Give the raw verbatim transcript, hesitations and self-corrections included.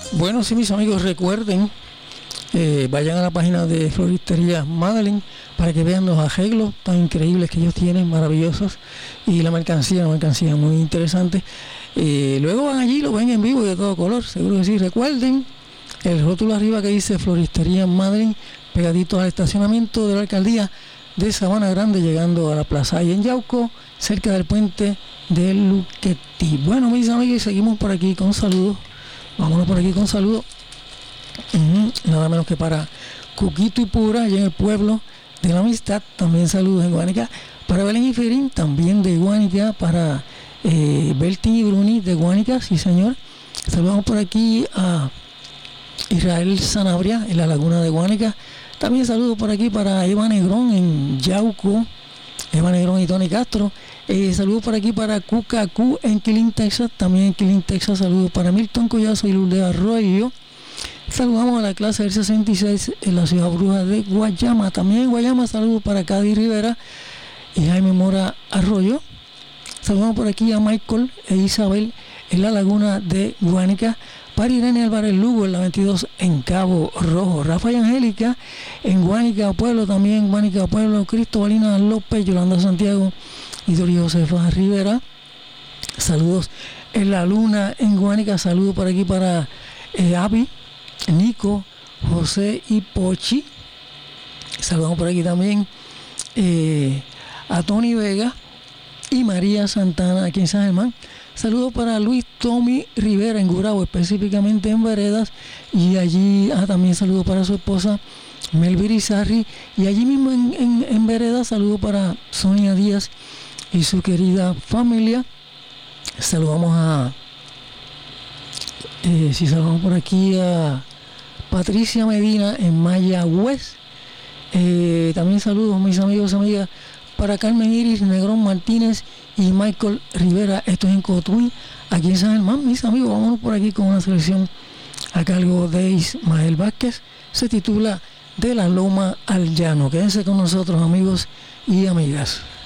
Bueno, sí, mis amigos, recuerden, eh, vayan a la página de Floristería Madeline para que vean los arreglos tan increíbles que ellos tienen, maravillosos, y la mercancía, la mercancía muy interesante. Eh, luego van allí, lo ven en vivo y de todo color, seguro que sí. Recuerden el rótulo arriba que dice Floristería Madeline, pegadito al estacionamiento de la alcaldía de Sabana Grande, llegando a la plaza ahí en Yauco, cerca del puente de Luquetí. Bueno, mis amigos, seguimos por aquí con saludos. Vámonos por aquí con saludos. Uh-huh. Nada menos que para Cuquito y Pura, allá en el pueblo de la Amistad. También saludos en Guánica. Para Belén y Ferín, también de Guánica. Para eh, Bertín y Bruni de Guánica, sí señor. Saludamos por aquí a Israel Sanabria en la laguna de Guánica. También saludos por aquí para Eva Negrón en Yauco. Eva Negrón y Tony Castro. Eh, saludos por aquí para Cucacú en Killeen, Texas. También en Killeen, Texas. Saludos para Milton Collazo y Lourdes Arroyo. Saludamos a la clase del sesenta y seis en la ciudad bruja de Guayama. También en Guayama, saludos para Cádiz Rivera y Jaime Mora Arroyo. Saludamos por aquí a Michael e Isabel en la laguna de Guánica. Para Irene Álvarez Lugo en la veintidós en Cabo Rojo. Rafa y Angélica en Guánica Pueblo, también en Guánica Pueblo. Cristobalina López, Yolanda Santiago y Doria Josefa Rivera. Saludos en la luna en Guánica. Saludos por aquí para eh, Avi, Nico, José y Pochi. Saludamos por aquí también eh, a Tony Vega y María Santana aquí en San Germán. Saludos para Luis Tommy Rivera en Gurabo, específicamente en Veredas, y allí ah, también saludos para su esposa Melvir Izarri, y allí mismo en, en, en Veredas saludos para Sonia Díaz y su querida familia. Saludamos a eh, si saludamos por aquí a Patricia Medina en Mayagüez. Eh, también saludos, mis amigos y amigas, para Carmen Iris Negrón Martínez y Michael Rivera. Esto es en Cotuí, aquí en San Germán. Mis amigos, vámonos por aquí con una selección a cargo de Ismael Vázquez. Se titula De la Loma al Llano. Quédense con nosotros, amigos y amigas.